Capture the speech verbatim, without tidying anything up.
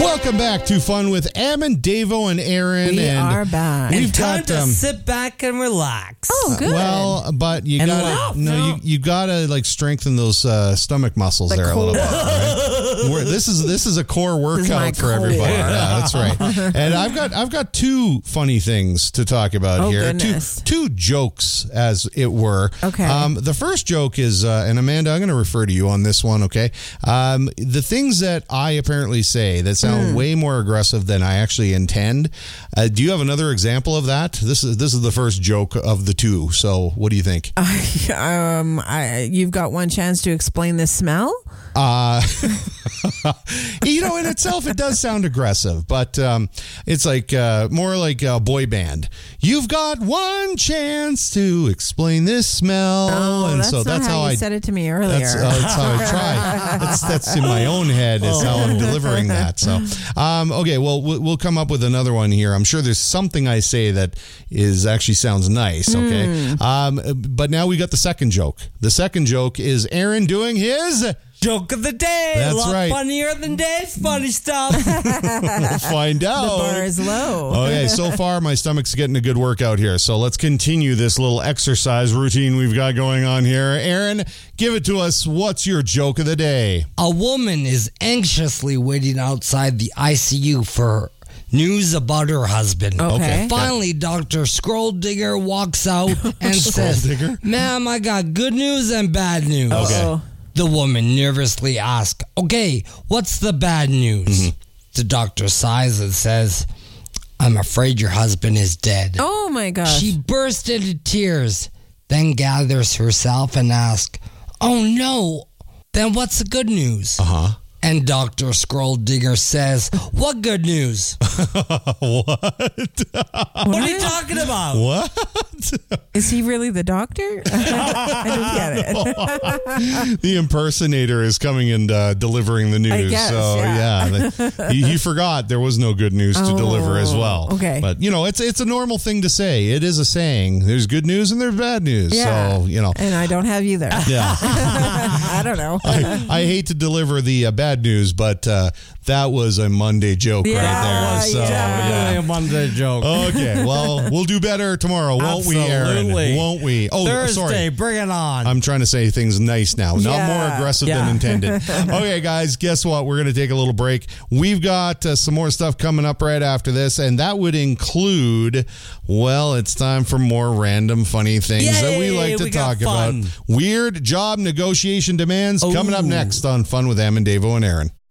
Welcome back to Fun with Am, Davo, and Aaron. We and are back. We've And time got to um, sit back and relax. Oh, good. well, but you And gotta laugh. no, No. you you gotta like strengthen those uh, stomach muscles The there a little core. bit. Right? We're, this is this is a core This is my workout for everybody. core. Yeah, that's right. And I've got I've got two funny things to talk about Oh, here. goodness. Two two jokes, as it were. Okay. Um, the first joke is, uh, and Amanda, I'm going to refer to you on this one. Okay. Um, the things that I apparently say that sound Hmm. way more aggressive than I actually intend. Uh, do you have another example of that? This is this is the first joke of the two. So what do you think? um, I, you've got one chance to explain the smell. Uh, you know, in itself, it does sound aggressive, but um, it's like uh, more like a boy band. You've got one chance to explain this smell, Oh, and that's so not that's how, how, you I. said it to me earlier. That's, uh, that's how I try. That's that's in my own head. Is how I'm delivering that. So, um, okay, well, we'll we'll come up with another one here. I'm sure there's something I say that is actually sounds nice. Okay, um, but now we got the second joke. The second joke is Aaron doing his. Joke of the day. That's a lot right. funnier than Dave's funny stuff. We'll find out. the bar is low. Okay, so far my stomach's getting a good workout here. So let's continue this little exercise routine we've got going on here. Aaron, give it to us. What's your joke of the day? A woman is anxiously waiting outside the I C U for news about her husband. Okay. Finally, Doctor Scroll Digger walks out and says, Digger? "Ma'am, I got good news and bad news." Uh-oh. The woman nervously asks, "Okay, what's the bad news?" Mm-hmm. The doctor sighs and says, "I'm afraid your husband is dead." Oh my gosh. She burst into tears, then gathers herself and asks, "Oh no, then what's the good news?" Uh-huh. And Doctor Scroll Digger says, "What good news?" What? What are you talking about? What? Is he really the doctor? I don't get it. The impersonator is coming and uh, delivering the news. I guess, so yeah. the- he, he forgot there was no good news to Oh, deliver as well. okay. But you know, it's it's a normal thing to say. It is a saying. There's good news and there's bad news. Yeah. So you know. And I don't have either. Yeah. I don't know. I, I hate to deliver the uh, bad news, but uh, that was a Monday joke Yeah, right there. So, yeah. yeah. a Monday joke. Okay, well, we'll do better tomorrow, won't we, Aaron? Absolutely. Won't we? Oh, Thursday, sorry. bring it on. I'm trying to say things nice now, not Yeah. more aggressive Yeah. than intended. Okay, guys, guess what? We're going to take a little break. We've got uh, some more stuff coming up right after this, and that would include, well, it's time for more random funny things Yay, that we like to we got talk about. fun. Weird job negotiation demands coming up Ooh. next on Fun with Am and Davo and Aaron.